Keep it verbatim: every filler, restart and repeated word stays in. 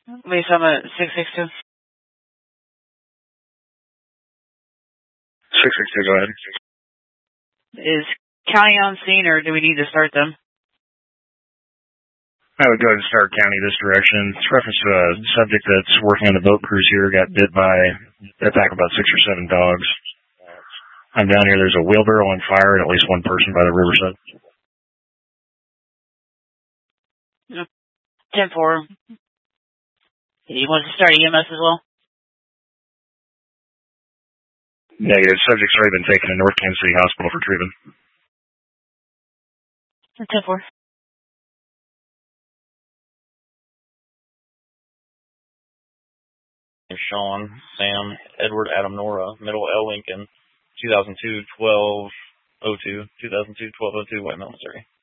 Wait, so I'm at six six two. six six two, go ahead. Is county on scene, or do we need to start them? I would go ahead and start county this direction. It's reference to a subject that's working on the boat cruise here, got bit by, attack about six or seven dogs. I'm down here, there's a wheelbarrow on fire and at least one person by the riverside. ten four. You want to start E M S as well? Negative. Subject's already been taken to North Kansas City Hospital for treatment. ten four. Sean, Sam, Edward, Adam, Nora, Middle L. Lincoln, two thousand two, twelve oh two, two thousand two, twelve oh two, White Mountain, Missouri.